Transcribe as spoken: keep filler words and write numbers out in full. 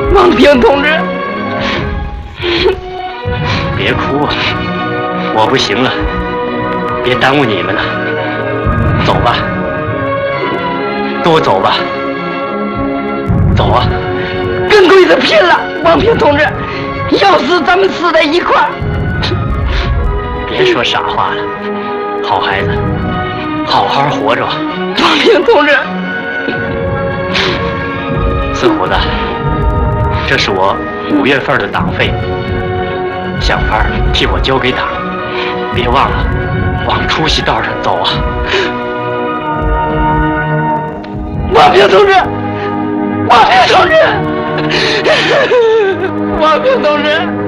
王平同志， 别哭啊，我不行了，别耽误你们了，走吧，都走吧，走啊！ 跟鬼子拼了，王平同志，要死咱们死在一块儿。 别说傻话了，好孩子，好好活着。 王平同志， 四虎子，这是我五月份的党费，想法替我交给党，别忘了往出息道上走啊！ 王平同志，王平同志，王平同志。